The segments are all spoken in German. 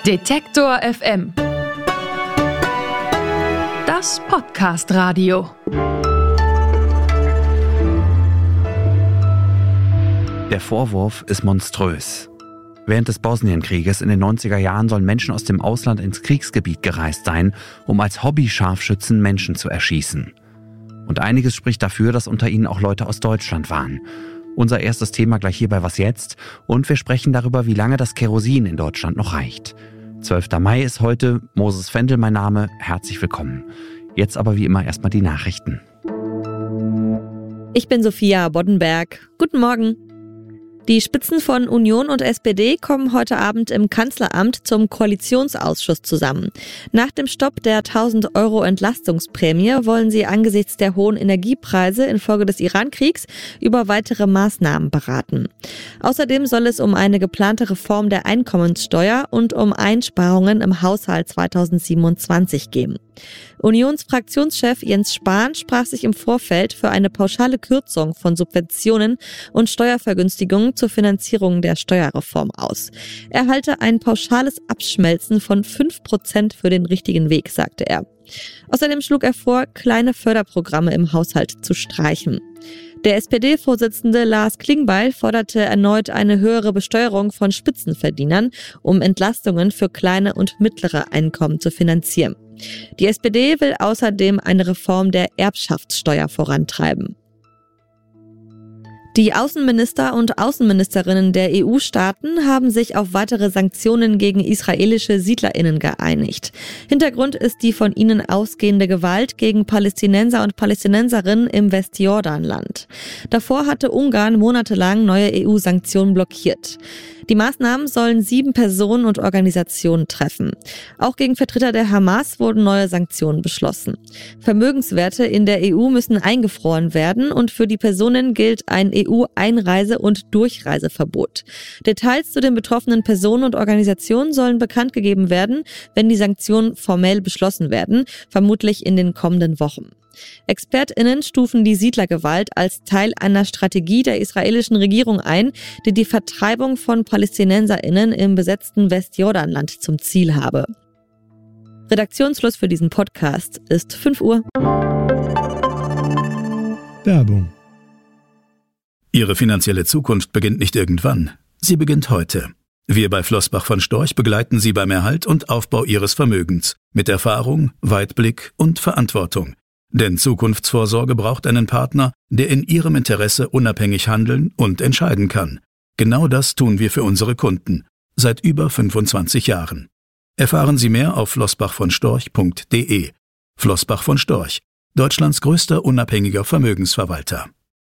Detektor FM. Das Podcast-Radio. Der Vorwurf ist monströs. Während des Bosnienkrieges in den 90er Jahren sollen Menschen aus dem Ausland ins Kriegsgebiet gereist sein, um als Hobby-Scharfschützen Menschen zu erschießen. Und einiges spricht dafür, dass unter ihnen auch Leute aus Deutschland waren. Unser erstes Thema gleich hier bei Was jetzt? Und wir sprechen darüber, wie lange das Kerosin in Deutschland noch reicht. 12. Mai ist heute. Moses Fendel mein Name. Herzlich willkommen. Jetzt aber wie immer erstmal die Nachrichten. Ich bin Sophia Boddenberg. Guten Morgen. Die Spitzen von Union und SPD kommen heute Abend im Kanzleramt zum Koalitionsausschuss zusammen. Nach dem Stopp der 1.000 € Entlastungsprämie wollen sie angesichts der hohen Energiepreise infolge des Iran-Kriegs über weitere Maßnahmen beraten. Außerdem soll es um eine geplante Reform der Einkommenssteuer und um Einsparungen im Haushalt 2027 gehen. Unionsfraktionschef Jens Spahn sprach sich im Vorfeld für eine pauschale Kürzung von Subventionen und Steuervergünstigungen zur Finanzierung der Steuerreform aus. Er halte ein pauschales Abschmelzen von 5% für den richtigen Weg, sagte er. Außerdem schlug er vor, kleine Förderprogramme im Haushalt zu streichen. Der SPD-Vorsitzende Lars Klingbeil forderte erneut eine höhere Besteuerung von Spitzenverdienern, um Entlastungen für kleine und mittlere Einkommen zu finanzieren. Die SPD will außerdem eine Reform der Erbschaftssteuer vorantreiben. Die Außenminister und Außenministerinnen der EU-Staaten haben sich auf weitere Sanktionen gegen israelische SiedlerInnen geeinigt. Hintergrund ist die von ihnen ausgehende Gewalt gegen Palästinenser und Palästinenserinnen im Westjordanland. Davor hatte Ungarn monatelang neue EU-Sanktionen blockiert. Die Maßnahmen sollen 7 Personen und Organisationen treffen. Auch gegen Vertreter der Hamas wurden neue Sanktionen beschlossen. Vermögenswerte in der EU müssen eingefroren werden und für die Personen gilt ein EU-Einreise- und Durchreiseverbot. Details zu den betroffenen Personen und Organisationen sollen bekannt gegeben werden, wenn die Sanktionen formell beschlossen werden, vermutlich in den kommenden Wochen. ExpertInnen stufen die Siedlergewalt als Teil einer Strategie der israelischen Regierung ein, die die Vertreibung von PalästinenserInnen im besetzten Westjordanland zum Ziel habe. Redaktionsschluss für diesen Podcast ist 5 Uhr. Werbung. Ihre finanzielle Zukunft beginnt nicht irgendwann. Sie beginnt heute. Wir bei Flossbach von Storch begleiten Sie beim Erhalt und Aufbau Ihres Vermögens. Mit Erfahrung, Weitblick und Verantwortung. Denn Zukunftsvorsorge braucht einen Partner, der in Ihrem Interesse unabhängig handeln und entscheiden kann. Genau das tun wir für unsere Kunden. Seit über 25 Jahren. Erfahren Sie mehr auf flossbachvonstorch.de. Flossbach von Storch, Deutschlands größter unabhängiger Vermögensverwalter.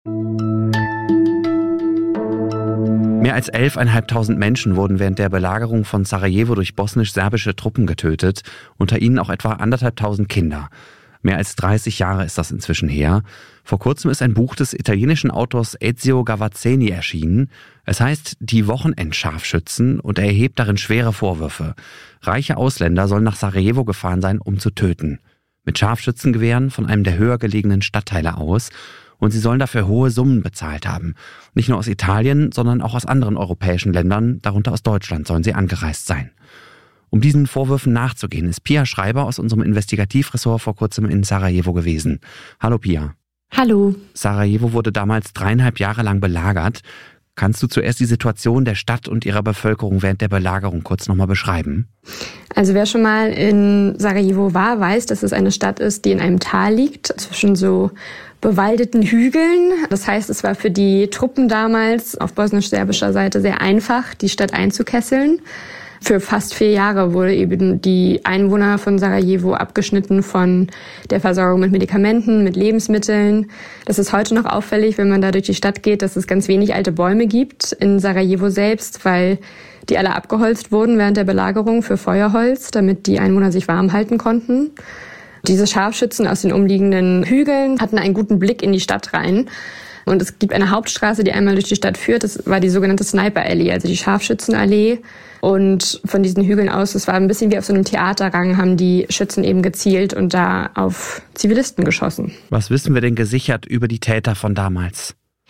Mehr als 11.500 Menschen wurden während der Belagerung von Sarajevo durch bosnisch-serbische Truppen getötet, unter ihnen auch etwa 1.500 Kinder. Mehr als 30 Jahre ist das inzwischen her. Vor kurzem ist ein Buch des italienischen Autors Ezio Gavazzeni erschienen. Es heißt Die Wochenendscharfschützen und er erhebt darin schwere Vorwürfe. Reiche Ausländer sollen nach Sarajevo gefahren sein, um zu töten. Mit Scharfschützengewehren von einem der höher gelegenen Stadtteile aus. Und sie sollen dafür hohe Summen bezahlt haben. Nicht nur aus Italien, sondern auch aus anderen europäischen Ländern, darunter aus Deutschland, sollen sie angereist sein. Um diesen Vorwürfen nachzugehen, ist Pia Schreiber aus unserem Investigativressort vor kurzem in Sarajevo gewesen. Hallo Pia. Hallo. Sarajevo wurde damals 3,5 Jahre lang belagert. Kannst du zuerst die Situation der Stadt und ihrer Bevölkerung während der Belagerung kurz nochmal beschreiben? Also wer schon mal in Sarajevo war, weiß, dass es eine Stadt ist, die in einem Tal liegt, zwischen so bewaldeten Hügeln. Das heißt, es war für die Truppen damals auf bosnisch-serbischer Seite sehr einfach, die Stadt einzukesseln. Für fast 4 Jahre wurde eben die Einwohner von Sarajevo abgeschnitten von der Versorgung mit Medikamenten, mit Lebensmitteln. Das ist heute noch auffällig, wenn man da durch die Stadt geht, dass es ganz wenig alte Bäume gibt in Sarajevo selbst, weil die alle abgeholzt wurden während der Belagerung für Feuerholz, damit die Einwohner sich warm halten konnten. Diese Scharfschützen aus den umliegenden Hügeln hatten einen guten Blick in die Stadt rein. Und es gibt eine Hauptstraße, die einmal durch die Stadt führt. Das war die sogenannte Sniper Alley, also die Scharfschützenallee. Und von diesen Hügeln aus, das war ein bisschen wie auf so einem Theatergang, haben die Schützen eben gezielt und da auf Zivilisten geschossen. Was wissen wir denn gesichert über die Täter von damals?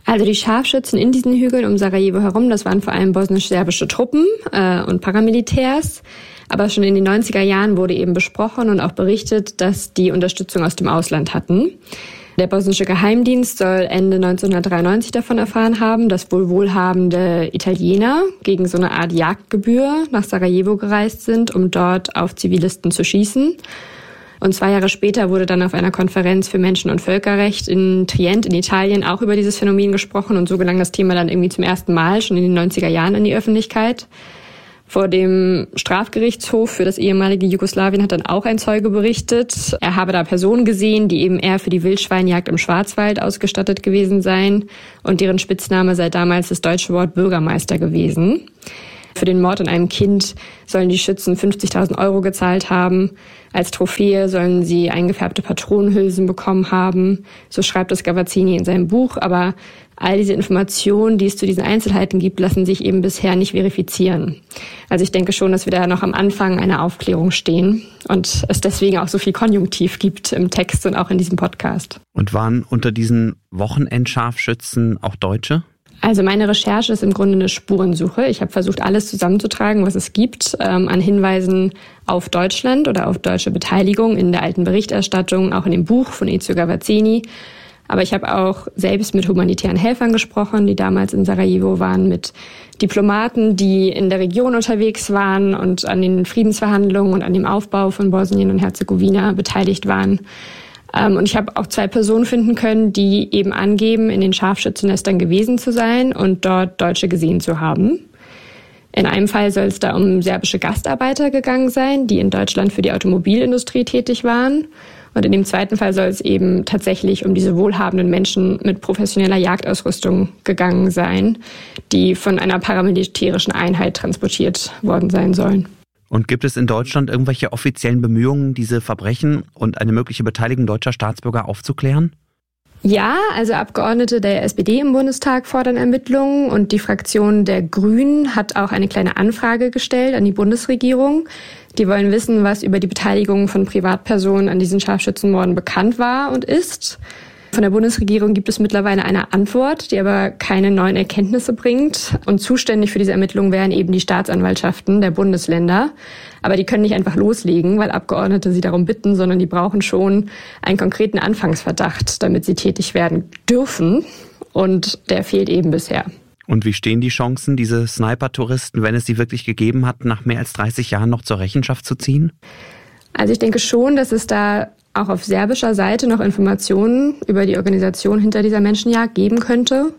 Also die Scharfschützen in diesen Hügeln um Sarajevo herum, das waren vor allem bosnisch-serbische Truppen und Paramilitärs. Aber schon in den 90er Jahren wurde eben besprochen und auch berichtet, dass die Unterstützung aus dem Ausland hatten. Der bosnische Geheimdienst soll Ende 1993 davon erfahren haben, dass wohl wohlhabende Italiener gegen so eine Art Jagdgebühr nach Sarajevo gereist sind, um dort auf Zivilisten zu schießen. Und 2 Jahre später wurde dann auf einer Konferenz für Menschen- und Völkerrecht in Trient in Italien auch über dieses Phänomen gesprochen. Und so gelang das Thema dann irgendwie zum ersten Mal schon in den 90er Jahren in die Öffentlichkeit. Vor dem Strafgerichtshof für das ehemalige Jugoslawien hat dann auch ein Zeuge berichtet. Er habe da Personen gesehen, die eben eher für die Wildschweinjagd im Schwarzwald ausgestattet gewesen seien. Und deren Spitzname sei damals das deutsche Wort Bürgermeister gewesen. Für den Mord an einem Kind sollen die Schützen 50.000 Euro gezahlt haben. Als Trophäe sollen sie eingefärbte Patronenhülsen bekommen haben. So schreibt es Gavazzini in seinem Buch. Aber all diese Informationen, die es zu diesen Einzelheiten gibt, lassen sich eben bisher nicht verifizieren. Also ich denke schon, dass wir da noch am Anfang einer Aufklärung stehen und es deswegen auch so viel Konjunktiv gibt im Text und auch in diesem Podcast. Und waren unter diesen Wochenendscharfschützen auch Deutsche? Also meine Recherche ist im Grunde eine Spurensuche. Ich habe versucht, alles zusammenzutragen, was es gibt, an Hinweisen auf Deutschland oder auf deutsche Beteiligung in der alten Berichterstattung, auch in dem Buch von Ezio Gavazzini. Aber ich habe auch selbst mit humanitären Helfern gesprochen, die damals in Sarajevo waren, mit Diplomaten, die in der Region unterwegs waren und an den Friedensverhandlungen und an dem Aufbau von Bosnien und Herzegowina beteiligt waren. Und ich habe auch 2 Personen finden können, die eben angeben, in den Scharfschützennestern gewesen zu sein und dort Deutsche gesehen zu haben. In einem Fall soll es da um serbische Gastarbeiter gegangen sein, die in Deutschland für die Automobilindustrie tätig waren. Und in dem zweiten Fall soll es eben tatsächlich um diese wohlhabenden Menschen mit professioneller Jagdausrüstung gegangen sein, die von einer paramilitärischen Einheit transportiert worden sein sollen. Und gibt es in Deutschland irgendwelche offiziellen Bemühungen, diese Verbrechen und eine mögliche Beteiligung deutscher Staatsbürger aufzuklären? Ja, also Abgeordnete der SPD im Bundestag fordern Ermittlungen und die Fraktion der Grünen hat auch eine kleine Anfrage gestellt an die Bundesregierung. Die wollen wissen, was über die Beteiligung von Privatpersonen an diesen Scharfschützenmorden bekannt war und ist. Von der Bundesregierung gibt es mittlerweile eine Antwort, die aber keine neuen Erkenntnisse bringt. Und zuständig für diese Ermittlungen wären eben die Staatsanwaltschaften der Bundesländer. Aber die können nicht einfach loslegen, weil Abgeordnete sie darum bitten, sondern die brauchen schon einen konkreten Anfangsverdacht, damit sie tätig werden dürfen. Und der fehlt eben bisher. Und wie stehen die Chancen, diese Sniper-Touristen, wenn es sie wirklich gegeben hat, nach mehr als 30 Jahren noch zur Rechenschaft zu ziehen? Also ich denke schon, dass es da auch auf serbischer Seite noch Informationen über die Organisation hinter dieser Menschenjagd geben könnte.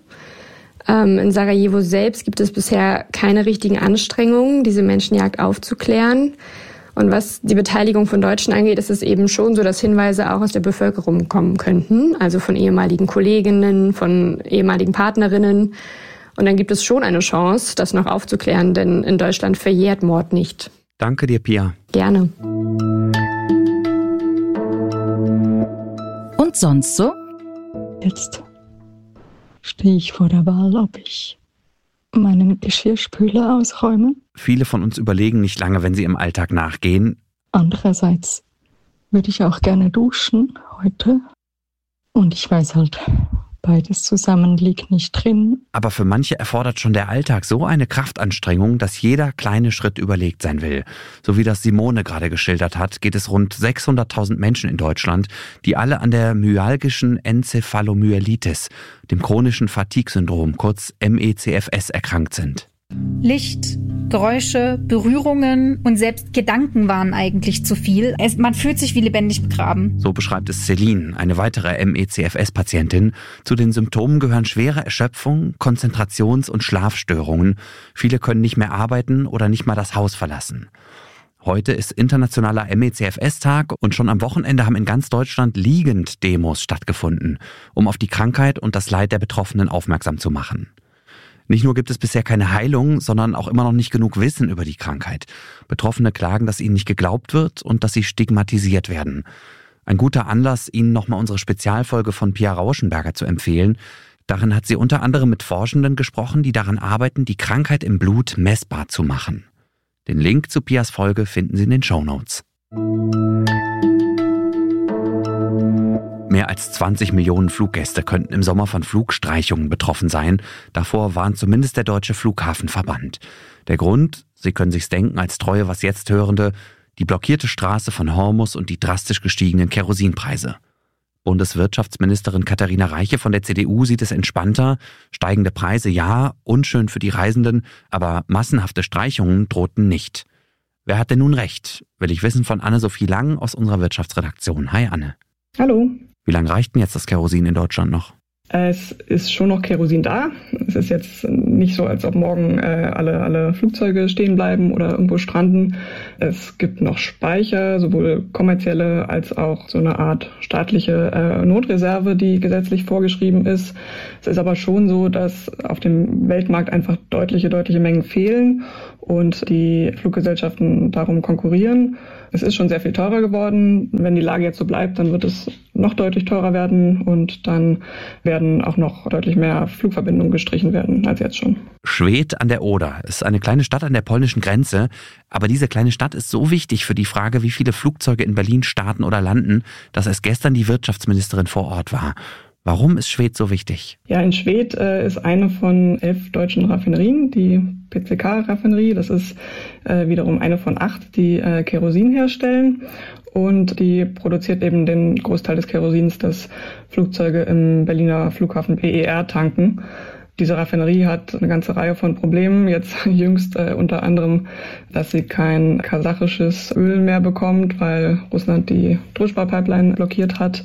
In Sarajevo selbst gibt es bisher keine richtigen Anstrengungen, diese Menschenjagd aufzuklären. Und was die Beteiligung von Deutschen angeht, ist es eben schon so, dass Hinweise auch aus der Bevölkerung kommen könnten, also von ehemaligen Kolleginnen, von ehemaligen Partnerinnen. Und dann gibt es schon eine Chance, das noch aufzuklären, denn in Deutschland verjährt Mord nicht. Danke dir, Pia. Gerne. Und sonst so? Jetzt stehe ich vor der Wahl, ob ich meinen Geschirrspüler ausräume. Viele von uns überlegen nicht lange, wenn sie im Alltag nachgehen. Andererseits würde ich auch gerne duschen heute. Und ich weiß halt, beides zusammen liegt nicht drin. Aber für manche erfordert schon der Alltag so eine Kraftanstrengung, dass jeder kleine Schritt überlegt sein will. So wie das Simone gerade geschildert hat, geht es rund 600.000 Menschen in Deutschland, die alle an der myalgischen Enzephalomyelitis, dem chronischen Fatigue-Syndrom, kurz MECFS, erkrankt sind. Licht, Geräusche, Berührungen und selbst Gedanken waren eigentlich zu viel. Man fühlt sich wie lebendig begraben. So beschreibt es Celine, eine weitere MECFS-Patientin. Zu den Symptomen gehören schwere Erschöpfung, Konzentrations- und Schlafstörungen. Viele können nicht mehr arbeiten oder nicht mal das Haus verlassen. Heute ist internationaler MECFS-Tag und schon am Wochenende haben in ganz Deutschland liegend Demos stattgefunden, um auf die Krankheit und das Leid der Betroffenen aufmerksam zu machen. Nicht nur gibt es bisher keine Heilung, sondern auch immer noch nicht genug Wissen über die Krankheit. Betroffene klagen, dass ihnen nicht geglaubt wird und dass sie stigmatisiert werden. Ein guter Anlass, Ihnen nochmal unsere Spezialfolge von Pia Rauschenberger zu empfehlen. Darin hat sie unter anderem mit Forschenden gesprochen, die daran arbeiten, die Krankheit im Blut messbar zu machen. Den Link zu Pias Folge finden Sie in den Shownotes. Mehr Mehr als 20 Millionen Fluggäste könnten im Sommer von Flugstreichungen betroffen sein. Davor warnt zumindest der Deutsche Flughafenverband. Der Grund, Sie können sich's denken als treue Was jetzt Hörende, die blockierte Straße von Hormus und die drastisch gestiegenen Kerosinpreise. Bundeswirtschaftsministerin Katharina Reiche von der CDU sieht es entspannter. Steigende Preise ja, unschön für die Reisenden, aber massenhafte Streichungen drohten nicht. Wer hat denn nun recht? Will ich wissen von Anne-Sophie Lang aus unserer Wirtschaftsredaktion. Hi Anne. Hallo. Wie lange reicht denn jetzt das Kerosin in Deutschland noch? Es ist schon noch Kerosin da. Es ist jetzt nicht so, als ob morgen alle Flugzeuge stehen bleiben oder irgendwo stranden. Es gibt noch Speicher, sowohl kommerzielle als auch so eine Art staatliche Notreserve, die gesetzlich vorgeschrieben ist. Es ist aber schon so, dass auf dem Weltmarkt einfach deutliche Mengen fehlen und die Fluggesellschaften darum konkurrieren. Es ist schon sehr viel teurer geworden. Wenn die Lage jetzt so bleibt, dann wird es noch deutlich teurer werden und dann werden auch noch deutlich mehr Flugverbindungen gestrichen werden als jetzt schon. Schwedt an der Oder ist eine kleine Stadt an der polnischen Grenze. Aber diese kleine Stadt ist so wichtig für die Frage, wie viele Flugzeuge in Berlin starten oder landen, dass erst gestern die Wirtschaftsministerin vor Ort war. Warum ist Schwedt so wichtig? Ja, in Schwedt ist eine von 11 deutschen Raffinerien, die PCK-Raffinerie. Das ist wiederum eine von 8, die Kerosin herstellen. Und die produziert eben den Großteil des Kerosins, das Flugzeuge im Berliner Flughafen BER tanken. Diese Raffinerie hat eine ganze Reihe von Problemen. Jetzt jüngst unter anderem, dass sie kein kasachisches Öl mehr bekommt, weil Russland die Druschba-Pipeline blockiert hat.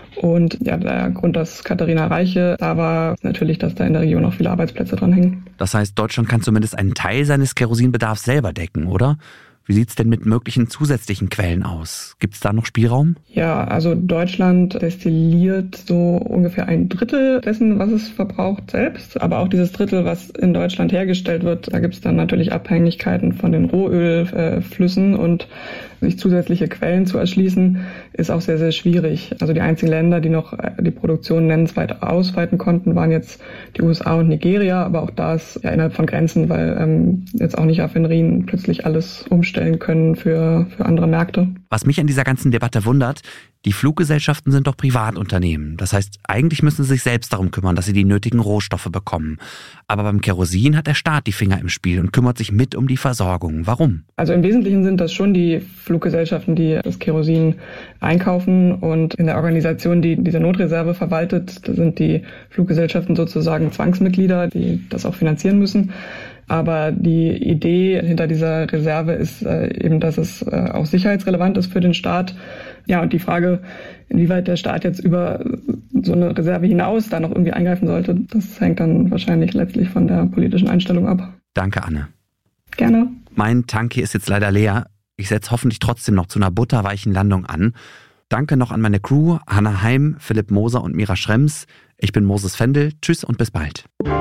Und ja, der Grund, dass Katharina Reiche da war, ist natürlich, dass da in der Region auch viele Arbeitsplätze dran hängen. Das heißt, Deutschland kann zumindest einen Teil seines Kerosinbedarfs selber decken, oder? Wie sieht's denn mit möglichen zusätzlichen Quellen aus? Gibt's da noch Spielraum? Ja, also Deutschland destilliert so ungefähr 1/3 dessen, was es verbraucht selbst. Aber auch dieses Drittel, was in Deutschland hergestellt wird, da gibt's dann natürlich Abhängigkeiten von den Rohölflüssen und sich zusätzliche Quellen zu erschließen, ist auch sehr, sehr schwierig. Also die einzigen Länder, die noch die Produktion nennenswert ausweiten konnten, waren jetzt die USA und Nigeria. Aber auch das ja innerhalb von Grenzen, weil jetzt auch nicht Raffinerien plötzlich alles umstellen können für andere Märkte. Was mich an dieser ganzen Debatte wundert, die Fluggesellschaften sind doch Privatunternehmen. Das heißt, eigentlich müssen sie sich selbst darum kümmern, dass sie die nötigen Rohstoffe bekommen. Aber beim Kerosin hat der Staat die Finger im Spiel und kümmert sich mit um die Versorgung. Warum? Also im Wesentlichen sind das schon die Fluggesellschaften, die das Kerosin einkaufen. Und in der Organisation, die diese Notreserve verwaltet, sind die Fluggesellschaften sozusagen Zwangsmitglieder, die das auch finanzieren müssen. Aber die Idee hinter dieser Reserve ist eben, dass es auch sicherheitsrelevant ist für den Staat. Ja, und die Frage, inwieweit der Staat jetzt über so eine Reserve hinaus da noch irgendwie eingreifen sollte, das hängt dann wahrscheinlich letztlich von der politischen Einstellung ab. Danke, Anne. Gerne. Mein Tank hier ist jetzt leider leer. Ich setze hoffentlich trotzdem noch zu einer butterweichen Landung an. Danke noch an meine Crew, Hanna Heim, Philipp Moser und Mira Schrems. Ich bin Moses Fendel. Tschüss und bis bald.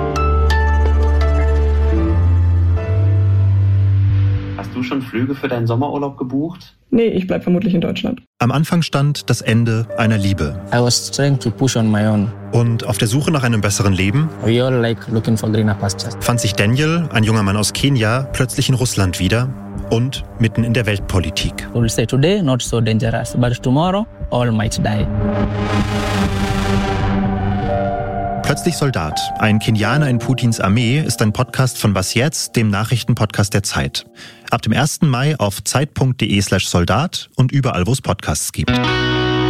Hast du schon Flüge für deinen Sommerurlaub gebucht? Nee, ich bleib vermutlich in Deutschland. Am Anfang stand das Ende einer Liebe. I was trying to push on my own. Und auf der Suche nach einem besseren Leben We all like looking for greener pastures. fand sich Daniel, ein junger Mann aus Kenia, plötzlich in Russland wieder und mitten in der Weltpolitik. We will say today not so dangerous, but tomorrow all might die. Plötzlich Soldat, ein Kenianer in Putins Armee, ist ein Podcast von Was jetzt, dem Nachrichtenpodcast der Zeit. Ab dem 1. Mai auf zeit.de/Soldat und überall, wo es Podcasts gibt.